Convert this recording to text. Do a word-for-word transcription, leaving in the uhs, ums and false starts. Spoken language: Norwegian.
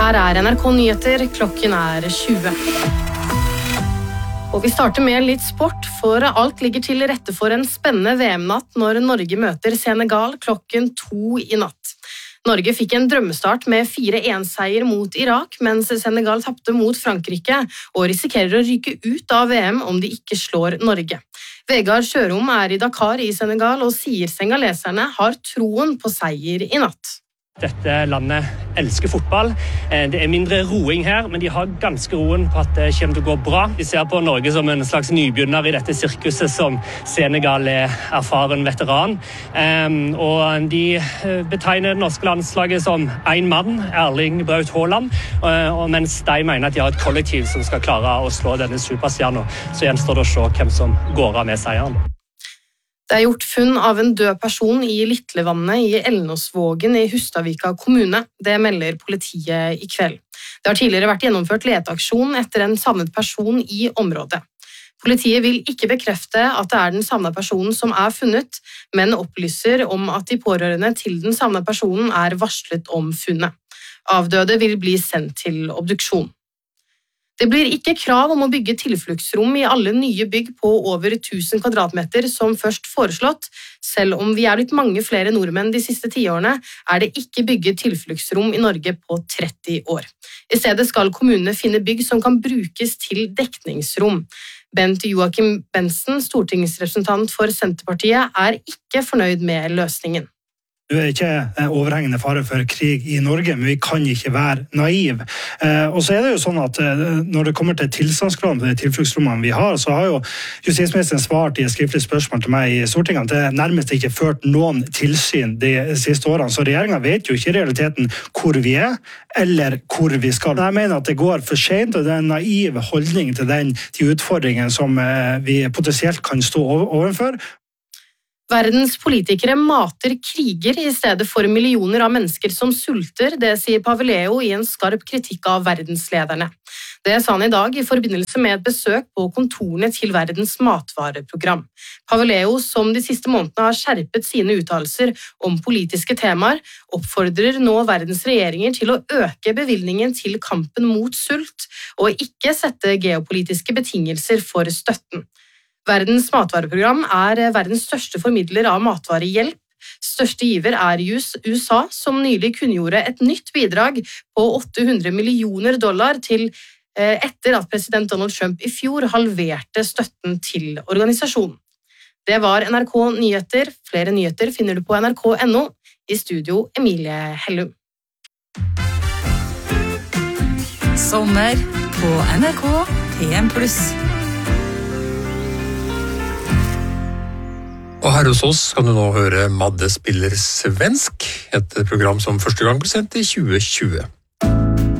Her er N R K Nyheter, klokken er tjue. Og vi starter med litt sport, for alt ligger til rette for en spennende V M-natt når Norge møter Senegal klokken to i natt. Norge fikk en drømmestart med fire en-seier mot Irak, mens Senegal tappte mot Frankrike og risikerer å ryke ut av V M om de ikke slår Norge. Vegard Sjørom er i Dakar i Senegal og sier senegaleserne har troen på seier i natt. Dette landet elsker fotball. Det er mindre roing her, men de har ganske roen på at det kommer til å gå bra. De ser på Norge som en slags nybegynner i dette sirkuset som Senegal er erfaren veteran. Og de betegner det norske landslaget som en mann, Erling Braut Haaland, mens de mener at de har et kollektiv som skal klare å slå denne superstjernen. Så gjenstår det å se hvem som går av med seieren. Det er gjort funn av en død person i Litlevannet i Elnesvågen i Hustadvika kommune. Det melder politiet i kveld. Det har tidligere vært gjennomført leteaksjon etter en savnet person i området. Politiet vil ikke bekrefte at det er den savnede personen som er funnet, men opplyser om at de pårørende til den savnede personen er varslet om funnet. Avdøde vil bli sendt til obduksjon. Det blir ikke krav om å bygge tilfluktsrom i alle nye bygg på over tusen kvadratmeter som først foreslått. Selv om vi er blitt mange flere nordmenn de siste tiårene, er det ikke bygget tilfluktsrom i Norge på tretti år. I stedet skal kommunene finne bygg som kan brukes til dekningsrom. Bent Joachim Bensen, stortingsrepresentant for Senterpartiet, er ikke fornøyd med løsningen. Det er ikke overhengende fare for krig i Norge, men vi kan ikke være naiv. Og så er det jo sånn at når det kommer til tilstandskrav til de tilfluktsrommene vi har, så har jo justisministeren svart i et skriftlig spørsmål til meg i Stortinget at det nærmest ikke ført noen tilsyn de siste årene. Så regjeringen vet jo ikke i realiteten hvor vi er, eller hvor vi skal. Jeg mener at det går for sent, og det er en naiv holdning til den, de utfordringene som vi potensielt kan stå overfor. Verdens politikere mater kriger i stedet for millioner av mennesker som sulter, det sier Paveleo i en skarp kritikk av verdenslederne. Det sa han i dag i forbindelse med et besøk på kontorene til Verdens matvareprogram. Paveleo, som de siste månedene har skjerpet sine uttalelser om politiske temaer, oppfordrer nå verdens regjeringer til å øke bevilgningen til kampen mot sult og ikke sette geopolitiske betingelser for støtten. Verdens matvareprogram er verdens største formidler av matvarehjelp. Største giver er U S A, som nylig kunngjorde et nytt bidrag på åtte hundre millioner dollar til etter at president Donald Trump i fjor halverte støtten til organisasjonen. Det var N R K Nyheter. Flere nyheter finner du på N R K punktum N O. I studio Emilie Hellum. Sommer på N R K P M pluss. Og her hos oss kan du nå høre Madde spiller svensk, et program som første gang ble sendt i tjue tjue.